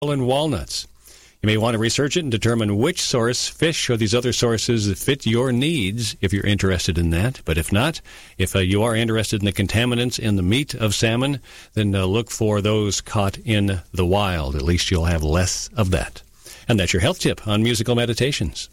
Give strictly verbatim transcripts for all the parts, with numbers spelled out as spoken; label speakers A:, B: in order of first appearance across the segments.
A: and walnuts. You may want to research it and determine which source, fish or these other sources, that fit your needs if you're interested in that. But if not, if uh, you are interested in the contaminants in the meat of salmon, then uh, look for those caught in the wild. At least you'll have less of that. And that's your health tip on Musical Meditations.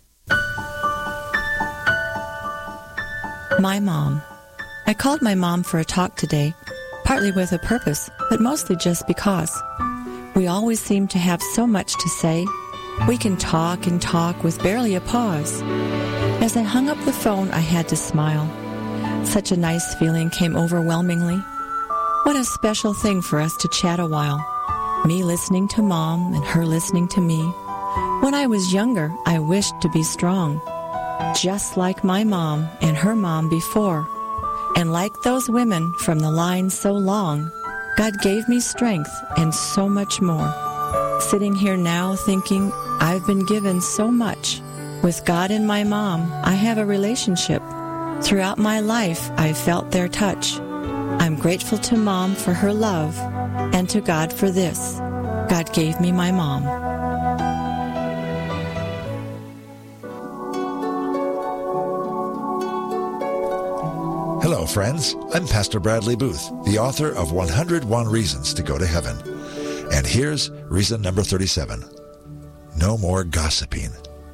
B: My mom. I called my mom for a talk today, partly with a purpose, but mostly just because. We always seem to have so much to say. We can talk and talk with barely a pause. As I hung up the phone, I had to smile. Such a nice feeling came overwhelmingly. What a special thing for us to chat a while. Me listening to Mom and her listening to me. When I was younger, I wished to be strong, just like my mom and her mom before. And like those women from the line so long, God gave me strength and so much more. Sitting here now thinking I've been given so much. With God and my mom, I have a relationship. Throughout my life, I've felt their touch. I'm grateful to Mom for her love and to God for this. God gave me my mom.
C: Hello, friends. I'm Pastor Bradley Booth, the author of one hundred one Reasons to Go to Heaven. And here's reason number thirty-seven. No more gossiping.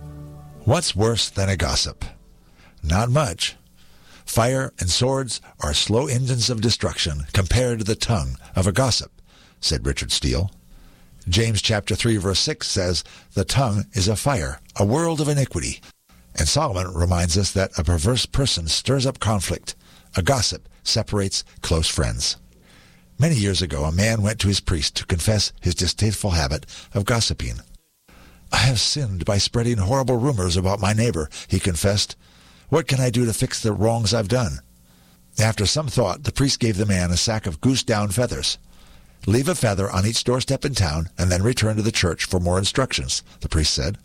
C: What's worse than a gossip? Not much. Fire and swords are slow engines of destruction compared to the tongue of a gossip, said Richard Steele. James chapter three, verse six says, the tongue is a fire, a world of iniquity. And Solomon reminds us that a perverse person stirs up conflict. A gossip separates close friends. Many years ago, a man went to his priest to confess his distasteful habit of gossiping. I have sinned by spreading horrible rumors about my neighbor, he confessed. What can I do to fix the wrongs I've done? After some thought, the priest gave the man a sack of goose-down feathers. Leave a feather on each doorstep in town and then return to the church for more instructions, the priest said.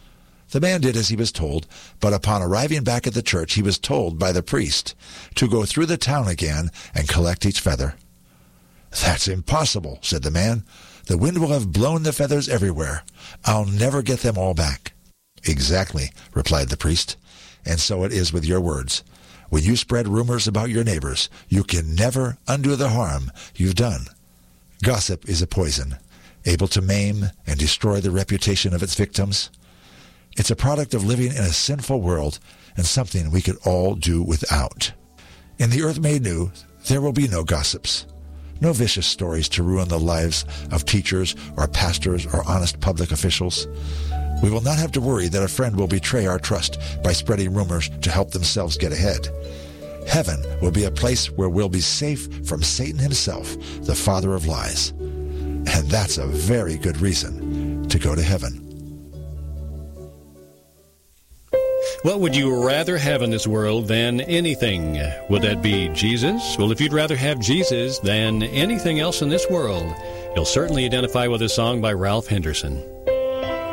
C: The man did as he was told, but upon arriving back at the church, he was told by the priest to go through the town again and collect each feather. That's impossible, said the man. The wind will have blown the feathers everywhere. I'll never get them all back. Exactly, replied the priest. And so it is with your words. When you spread rumors about your neighbors, you can never undo the harm you've done. Gossip is a poison, able to maim and destroy the reputation of its victims. It's a product of living in a sinful world and something we could all do without. In the earth made new, there will be no gossips, no vicious stories to ruin the lives of teachers or pastors or honest public officials. We will not have to worry that a friend will betray our trust by spreading rumors to help themselves get ahead. Heaven will be a place where we'll be safe from Satan himself, the father of lies. And that's a very good reason to go to heaven.
A: What would you rather have in this world than anything? Would that be Jesus? Well, if you'd rather have Jesus than anything else in this world, you'll certainly identify with a song by Ralph Henderson.